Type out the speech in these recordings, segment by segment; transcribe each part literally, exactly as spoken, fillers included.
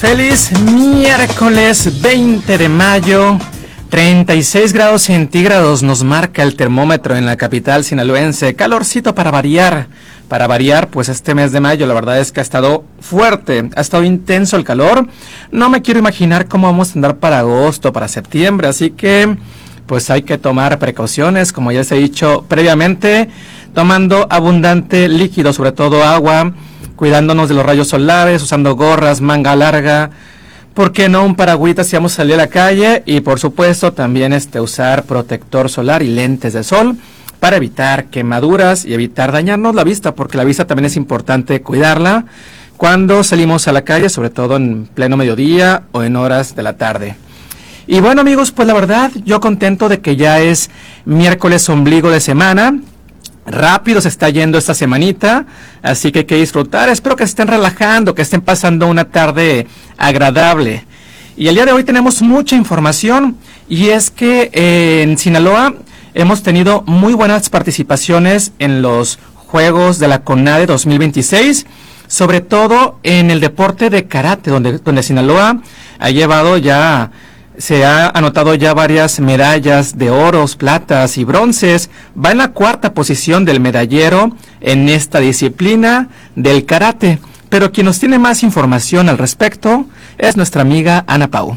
feliz miércoles veinte de mayo. treinta y seis grados centígrados nos marca el termómetro en la capital sinaloense. Calorcito para variar. Para variar, pues este mes de mayo la verdad es que ha estado fuerte, ha estado intenso el calor. No me quiero imaginar cómo vamos a andar para agosto, para septiembre, así que pues hay que tomar precauciones, como ya se ha dicho previamente, tomando abundante líquido, sobre todo agua, cuidándonos de los rayos solares, usando gorras, manga larga, ¿por qué no un paragüita si vamos a salir a la calle? Y por supuesto también este usar protector solar y lentes de sol para evitar quemaduras y evitar dañarnos la vista, porque la vista también es importante cuidarla cuando salimos a la calle, sobre todo en pleno mediodía o en horas de la tarde. Y bueno amigos, pues la verdad yo contento de que ya es miércoles ombligo de semana. Rápido se está yendo esta semanita, así que hay que disfrutar. Espero que se estén relajando, que estén pasando una tarde agradable. Y el día de hoy tenemos mucha información, y es que eh, en Sinaloa hemos tenido muy buenas participaciones en los Juegos de la CONADE dos mil veintiséis, sobre todo en el deporte de karate, donde, donde Sinaloa ha llevado ya... Se ha anotado ya varias medallas de oros, platas y bronces. Va en la cuarta posición del medallero en esta disciplina del karate. Pero quien nos tiene más información al respecto es nuestra amiga Ana Pau.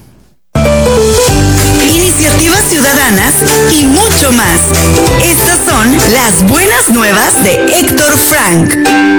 Iniciativas ciudadanas y mucho más. Estas son las buenas nuevas de Héctor Frank.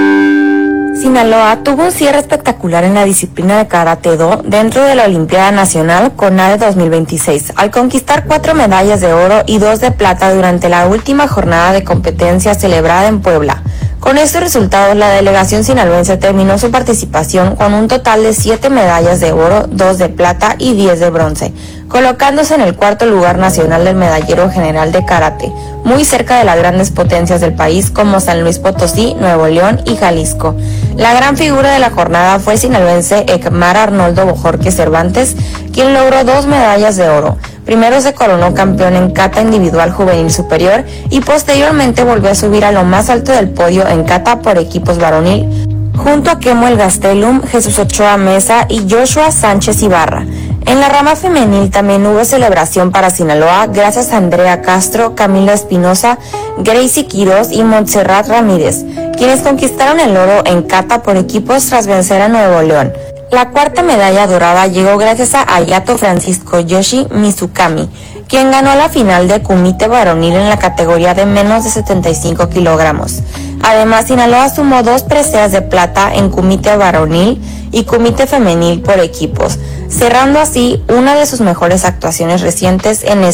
Sinaloa tuvo un cierre espectacular en la disciplina de Karate-Do dentro de la Olimpiada Nacional CONADE dos mil veintiséis, al conquistar cuatro medallas de oro y dos de plata durante la última jornada de competencia celebrada en Puebla. Con estos resultados, la delegación sinaloense terminó su participación con un total de siete medallas de oro, dos de plata y diez de bronce, colocándose en el cuarto lugar nacional del medallero general de karate, muy cerca de las grandes potencias del país como San Luis Potosí, Nuevo León y Jalisco. La gran figura de la jornada fue el sinaloense Ekmar Arnoldo Bojorquez Cervantes, quien logró dos medallas de oro. Primero se coronó campeón en kata individual juvenil superior y posteriormente volvió a subir a lo más alto del podio en kata por equipos varonil, junto a Kemuel Gastelum, Jesús Ochoa Mesa y Joshua Sánchez Ibarra. En la rama femenil también hubo celebración para Sinaloa gracias a Andrea Castro, Camila Espinosa, Gracie Quiroz y Montserrat Ramírez, quienes conquistaron el oro en kata por equipos tras vencer a Nuevo León. La cuarta medalla dorada llegó gracias a Ayato Francisco Yoshi Mizukami, quien ganó la final de kumite varonil en la categoría de menos de setenta y cinco kilogramos. Además, Sinaloa sumó dos preseas de plata en kumite varonil y kumite femenil por equipos, cerrando así una de sus mejores actuaciones recientes en esta